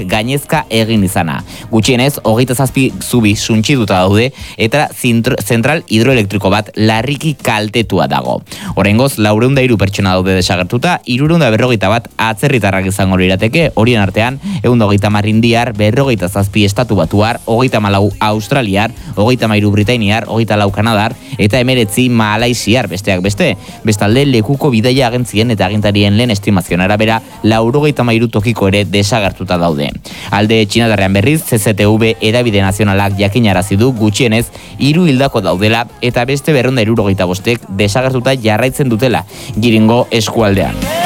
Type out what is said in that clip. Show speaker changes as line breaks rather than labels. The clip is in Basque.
gainezka egin izana. Gutxienez, 27 zubi suntsituta daude eta zentral hidroelektriko bat larriki kaltetua dago. Oraingoz, 403 pertsona daude desagertuta, 341 bat atzerritarrak izango lirateke, horien artean 130 indiar, 47 estatu batuar, 34 australiar, 33 britainiar, 34 kanadar eta 19 malaisiar besteak beste. Bestalde, lekuko bidaia agentzien eta agintarien lehen estimazioen arabera 93 tokiko ere desagertuta daude. Alde txinatarrean berriz, CCTV edabide nazionalak jakinarazi du gutxienez 3 hildako daudela eta beste 275 desagertuta jarraitzen dutela Giringo eskualdean.